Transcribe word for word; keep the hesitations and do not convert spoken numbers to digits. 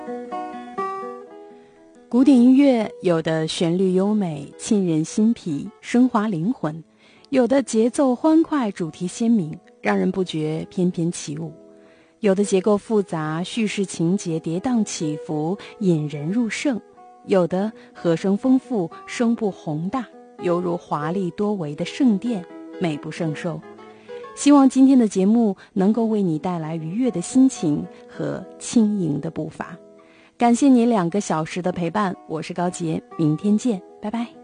古典音乐有的旋律优美，沁人心脾，升华灵魂；有的节奏欢快，主题鲜明，让人不觉翩翩起舞；有的结构复杂，叙事情节跌宕起伏，引人入胜；有的和声丰富，声部宏大，犹如华丽多维的圣殿，美不胜收。希望今天的节目能够为你带来愉悦的心情和轻盈的步伐。感谢你两个小时的陪伴，我是高洁，明天见，拜拜。